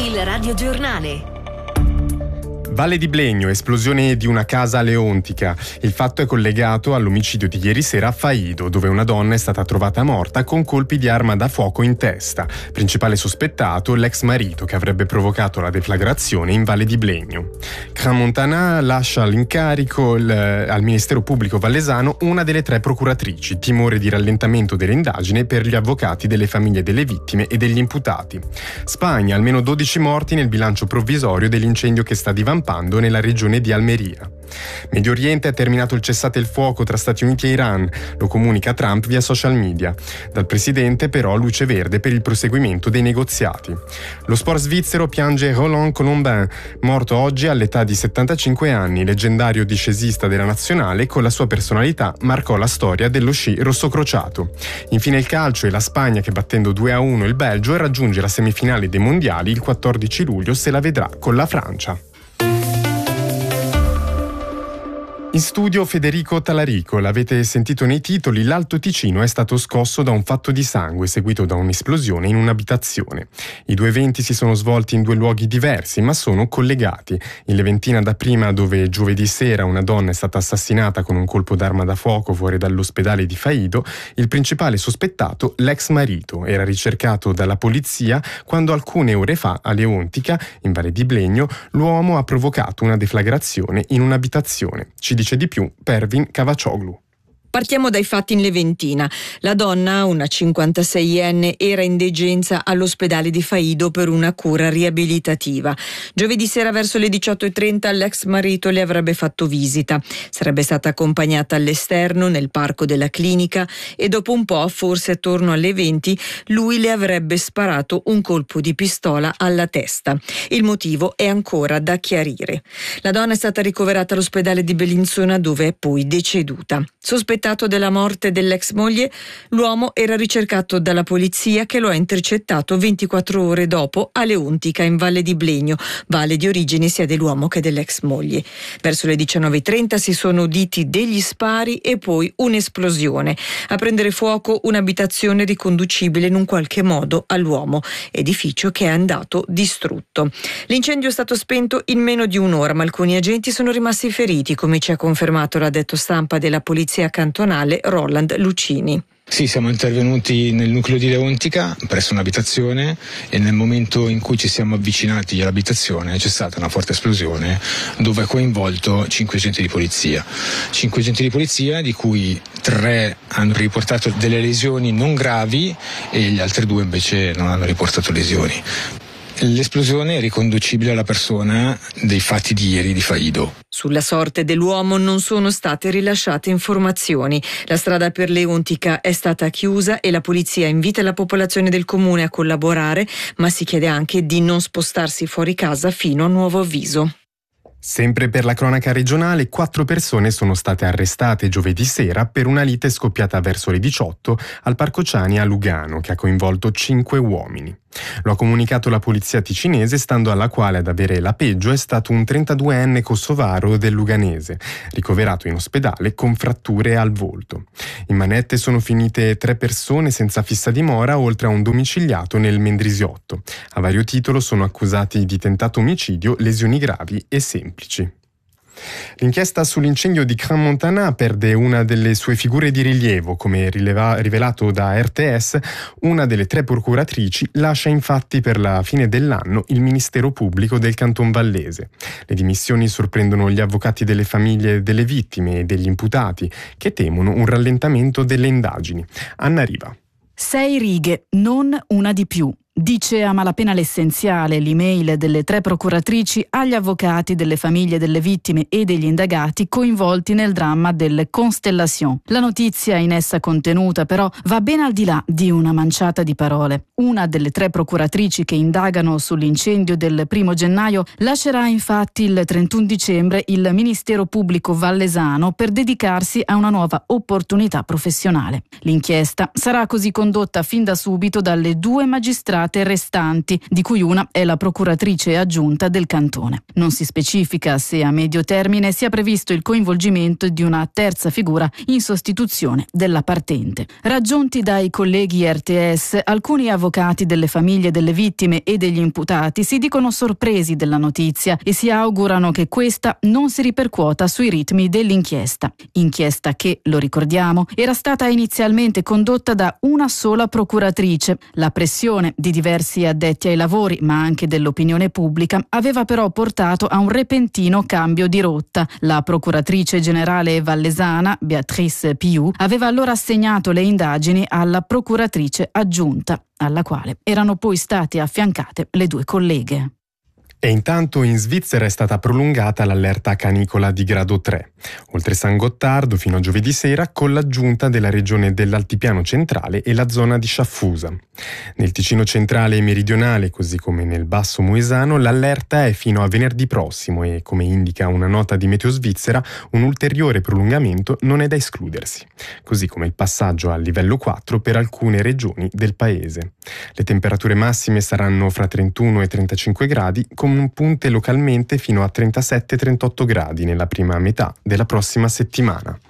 Il radiogiornale. Valle di Blegno, esplosione di una casa a Leontica. Il fatto è collegato all'omicidio di ieri sera a Faido, dove una donna è stata trovata morta con colpi di arma da fuoco in testa. Principale sospettato, l'ex marito che avrebbe provocato la deflagrazione in Valle di Blegno. Crans-Montana lascia l'incarico al Ministero Pubblico Vallesano una delle 3 procuratrici. Timore di rallentamento dell'indagine per gli avvocati delle famiglie delle vittime e degli imputati. Spagna, almeno 12 morti nel bilancio provvisorio dell'incendio che sta divampando nella regione di Almeria. Medio Oriente ha terminato il cessate il fuoco tra Stati Uniti e Iran, lo comunica Trump via social media. Dal presidente però luce verde per il proseguimento dei negoziati. Lo sport svizzero piange Roland Colombin, morto oggi all'età di 75 anni, leggendario discesista della nazionale, con la sua personalità marcò la storia dello sci rossocrociato. Infine il calcio e la Spagna che battendo 2-1 il Belgio raggiunge la semifinale dei mondiali il 14 luglio se la vedrà con la Francia. In studio Federico Talarico, l'avete sentito nei titoli, l'Alto Ticino è stato scosso da un fatto di sangue seguito da un'esplosione in un'abitazione. I 2 eventi si sono svolti in 2 luoghi diversi ma sono collegati. In Leventina dapprima, dove giovedì sera una donna è stata assassinata con un colpo d'arma da fuoco fuori dall'ospedale di Faido, il principale sospettato, l'ex marito, era ricercato dalla polizia quando alcune ore fa a Leontica, in Valle di Blegno, l'uomo ha provocato una deflagrazione in un'abitazione. Ci dice di più Pervin Cavacioglu. Partiamo dai fatti in Leventina. La donna, una 56enne, era in degenza all'ospedale di Faido per una cura riabilitativa. Giovedì sera verso le 18:30 l'ex marito le avrebbe fatto visita. Sarebbe stata accompagnata all'esterno nel parco della clinica e dopo un po', forse attorno alle 20, lui le avrebbe sparato un colpo di pistola alla testa. Il motivo è ancora da chiarire. La donna è stata ricoverata all'ospedale di Bellinzona dove è poi deceduta. Sospettato della morte dell'ex moglie, l'uomo era ricercato dalla polizia che lo ha intercettato 24 ore dopo a Leontica in Valle di Blegno, valle di origine sia dell'uomo che dell'ex moglie. Verso le 19:30 si sono uditi degli spari e poi un'esplosione. A prendere fuoco un'abitazione riconducibile in un qualche modo all'uomo, edificio che è andato distrutto. L'incendio è stato spento in meno di un'ora, ma alcuni agenti sono rimasti feriti, come ci ha confermato l'addetto stampa della polizia cantonale Roland Lucini. Sì, siamo intervenuti nel nucleo di Leontica presso un'abitazione e nel momento in cui ci siamo avvicinati all'abitazione c'è stata una forte esplosione dove è coinvolto 5 agenti di polizia. 5 agenti di polizia di cui 3 hanno riportato delle lesioni non gravi e gli altri 2 invece non hanno riportato lesioni. L'esplosione è riconducibile alla persona dei fatti di ieri di Faido. Sulla sorte dell'uomo non sono state rilasciate informazioni. La strada per Leontica è stata chiusa e la polizia invita la popolazione del comune a collaborare, ma si chiede anche di non spostarsi fuori casa fino a nuovo avviso. Sempre per la cronaca regionale, 4 persone sono state arrestate giovedì sera per una lite scoppiata verso le 18 al Parco Ciani a Lugano, che ha coinvolto 5 uomini. Lo ha comunicato la polizia ticinese, stando alla quale ad avere la peggio è stato un 32enne kosovaro del Luganese, ricoverato in ospedale con fratture al volto. In manette sono finite 3 persone senza fissa dimora, oltre a un domiciliato nel Mendrisiotto. A vario titolo sono accusati di tentato omicidio, lesioni gravi e semplici. L'inchiesta sull'incendio di Crans-Montana perde una delle sue figure di rilievo. Come rivelato da RTS, una delle 3 procuratrici lascia infatti per la fine dell'anno il Ministero Pubblico del Canton Vallese. Le dimissioni sorprendono gli avvocati delle famiglie delle vittime e degli imputati, che temono un rallentamento delle indagini. Anna Riva. 6 righe, non una di più. Dice a malapena l'essenziale l'email delle 3 procuratrici agli avvocati delle famiglie delle vittime e degli indagati coinvolti nel dramma delle Constellation. La notizia in essa contenuta però va ben al di là di una manciata di parole. Una delle 3 procuratrici che indagano sull'incendio del 1 gennaio lascerà infatti il 31 dicembre il Ministero Pubblico Vallesano per dedicarsi a una nuova opportunità professionale. L'inchiesta sarà così condotta fin da subito dalle 2 magistrate imputate restanti, di cui una è la procuratrice aggiunta del cantone. Non si specifica se a medio termine sia previsto il coinvolgimento di una terza figura in sostituzione della partente. Raggiunti dai colleghi RTS, alcuni avvocati delle famiglie delle vittime e degli imputati si dicono sorpresi della notizia e si augurano che questa non si ripercuota sui ritmi dell'inchiesta. Inchiesta che, lo ricordiamo, era stata inizialmente condotta da una sola procuratrice. La pressione di diversi addetti ai lavori, ma anche dell'opinione pubblica, aveva però portato a un repentino cambio di rotta. La procuratrice generale vallesana, Beatrice Piu, aveva allora assegnato le indagini alla procuratrice aggiunta, alla quale erano poi state affiancate le due colleghe. E intanto in Svizzera è stata prolungata l'allerta canicola di grado 3, oltre San Gottardo fino a giovedì sera, con l'aggiunta della regione dell'Altipiano centrale e la zona di Sciaffusa. Nel Ticino centrale e meridionale, così come nel Basso Moesano, l'allerta è fino a venerdì prossimo e, come indica una nota di Meteo Svizzera, un ulteriore prolungamento non è da escludersi, così come il passaggio al livello 4 per alcune regioni del paese. Le temperature massime saranno fra 31 e 35 gradi, con punte localmente fino a 37-38 gradi nella prima metà della prossima settimana.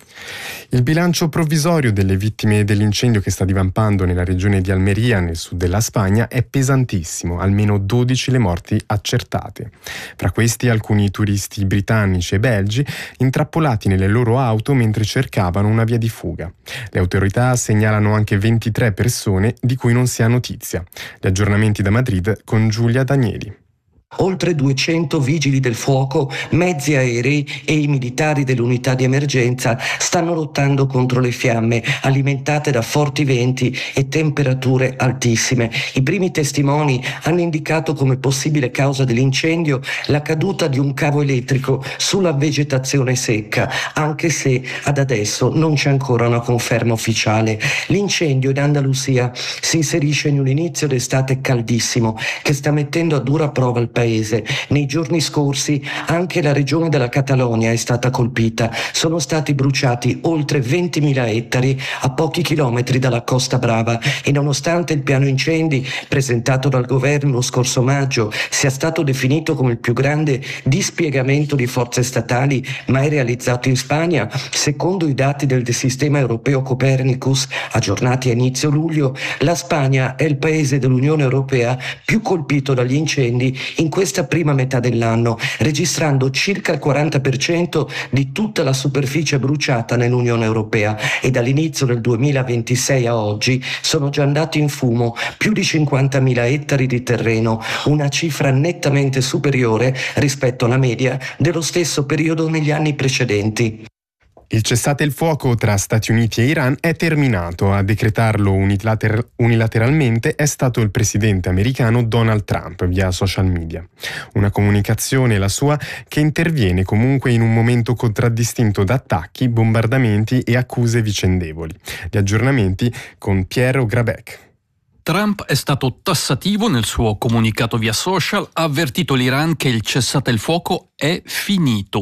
Il bilancio provvisorio delle vittime dell'incendio che sta divampando nella regione di Almeria, nel sud della Spagna, è pesantissimo, almeno 12 le morti accertate. Fra questi alcuni turisti britannici e belgi intrappolati nelle loro auto mentre cercavano una via di fuga. Le autorità segnalano anche 23 persone di cui non si ha notizia. Gli aggiornamenti da Madrid con Giulia Danieli. Oltre 200 vigili del fuoco, mezzi aerei e i militari dell'unità di emergenza stanno lottando contro le fiamme alimentate da forti venti e temperature altissime. I primi testimoni hanno indicato come possibile causa dell'incendio la caduta di un cavo elettrico sulla vegetazione secca, anche se ad adesso non c'è ancora una conferma ufficiale. L'incendio in Andalusia si inserisce in un inizio d'estate caldissimo che sta mettendo a dura prova il paese. Nei giorni scorsi anche la regione della Catalogna è stata colpita. Sono stati bruciati oltre 20.000 ettari a pochi chilometri dalla Costa Brava e nonostante il piano incendi presentato dal governo lo scorso maggio sia stato definito come il più grande dispiegamento di forze statali mai realizzato in Spagna, secondo i dati del sistema europeo Copernicus aggiornati a inizio luglio, la Spagna è il paese dell'Unione Europea più colpito dagli incendi in questa prima metà dell'anno, registrando circa il 40% di tutta la superficie bruciata nell'Unione Europea, e dall'inizio del 2026 a oggi sono già andati in fumo più di 50.000 ettari di terreno, una cifra nettamente superiore rispetto alla media dello stesso periodo negli anni precedenti. Il cessate il fuoco tra Stati Uniti e Iran è terminato. A decretarlo unilateralmente è stato il presidente americano Donald Trump via social media. Una comunicazione, la sua, che interviene comunque in un momento contraddistinto da attacchi, bombardamenti e accuse vicendevoli. Gli aggiornamenti con Piero Grabec. Trump è stato tassativo nel suo comunicato via social, ha avvertito l'Iran che il cessate il fuoco è finito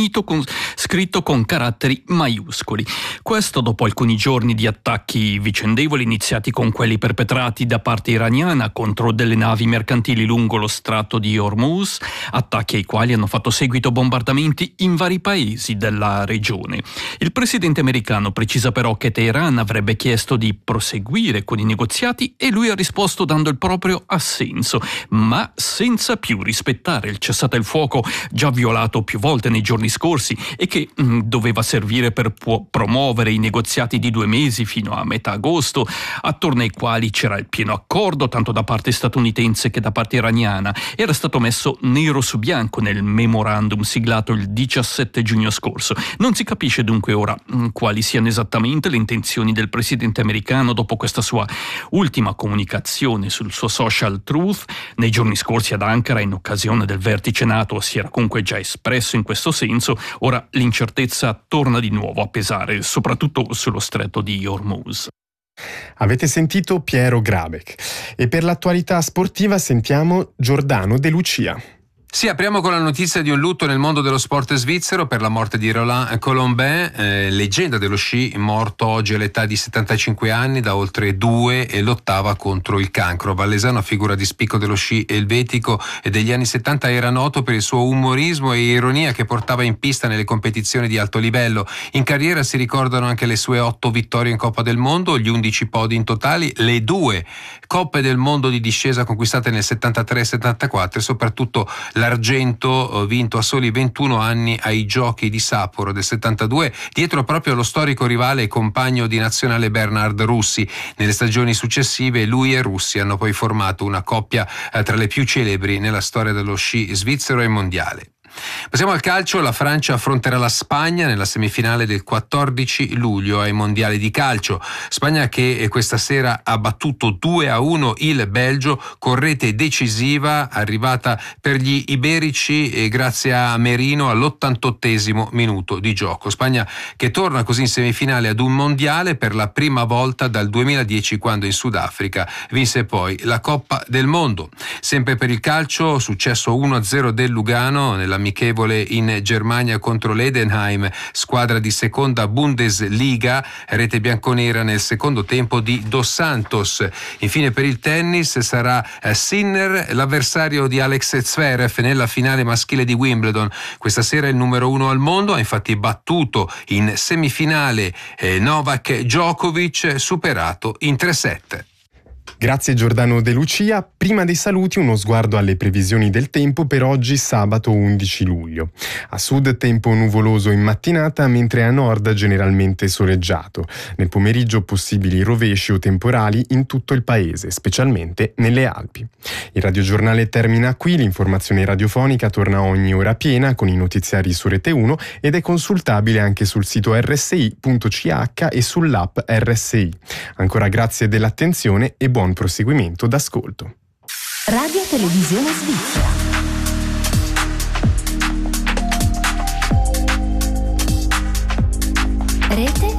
scritto con caratteri maiuscoli. Questo dopo alcuni giorni di attacchi vicendevoli iniziati con quelli perpetrati da parte iraniana contro delle navi mercantili lungo lo stretto di Hormuz, attacchi ai quali hanno fatto seguito bombardamenti in vari paesi della regione. Il presidente americano precisa però che Teheran avrebbe chiesto di proseguire con i negoziati e lui ha risposto dando il proprio assenso, ma senza più rispettare il cessate il fuoco già violato più volte nei giorni scorsi e che doveva servire per promuovere i negoziati di 2 mesi fino a metà agosto, attorno ai quali c'era il pieno accordo tanto da parte statunitense che da parte iraniana. Era stato messo nero su bianco nel memorandum siglato il 17 giugno scorso. Non si capisce dunque ora quali siano esattamente le intenzioni del presidente americano dopo questa sua ultima comunicazione sul suo social Truth. Nei giorni scorsi ad Ankara, in occasione del vertice NATO, si era comunque già espresso in questo senso. Ora l'incertezza torna di nuovo a pesare, soprattutto sullo stretto di Hormuz. Avete sentito Piero Grabec e per l'attualità sportiva sentiamo Giordano De Lucia. Sì, apriamo con la notizia di un lutto nel mondo dello sport svizzero per la morte di Roland Colombin, leggenda dello sci, morto oggi all'età di 75 anni, da oltre 2 e lottava contro il cancro. Vallesano, figura di spicco dello sci elvetico e degli anni 70, era noto per il suo umorismo e ironia che portava in pista nelle competizioni di alto livello. In carriera si ricordano anche le sue 8 vittorie in Coppa del Mondo, gli 11 podi in totali, le 2 Coppe del Mondo di discesa conquistate nel 73 e 74 e soprattutto l'argento vinto a soli 21 anni ai Giochi di Sapporo del 72, dietro proprio allo storico rivale e compagno di nazionale Bernard Russi. Nelle stagioni successive lui e Russi hanno poi formato una coppia tra le più celebri nella storia dello sci svizzero e mondiale. Passiamo al calcio. La Francia affronterà la Spagna nella semifinale del 14 luglio ai mondiali di calcio. Spagna che questa sera ha battuto 2-1 il Belgio con rete decisiva arrivata per gli iberici grazie a Merino all'88esimo minuto di gioco. Spagna che torna così in semifinale ad un mondiale per la prima volta dal 2010, quando in Sudafrica vinse poi la Coppa del Mondo. Sempre per il calcio, successo 1-0 del Lugano nella amichevole in Germania contro l'Edenheim, squadra di seconda Bundesliga, rete bianconera nel secondo tempo di Dos Santos. Infine per il tennis sarà Sinner l'avversario di Alex Zverev nella finale maschile di Wimbledon. Questa sera il numero 1 al mondo ha infatti battuto in semifinale Novak Djokovic, superato in 3-7. Grazie Giordano De Lucia. Prima dei saluti uno sguardo alle previsioni del tempo per oggi sabato 11 luglio. A sud tempo nuvoloso in mattinata, mentre a nord generalmente soleggiato. Nel pomeriggio possibili rovesci o temporali in tutto il paese, specialmente nelle Alpi. Il radiogiornale termina qui, l'informazione radiofonica torna ogni ora piena con i notiziari su Rete 1 ed è consultabile anche sul sito rsi.ch e sull'app RSI. Ancora grazie dell'attenzione e buon proseguimento d'ascolto. Radio Televisione Svizzera. Rete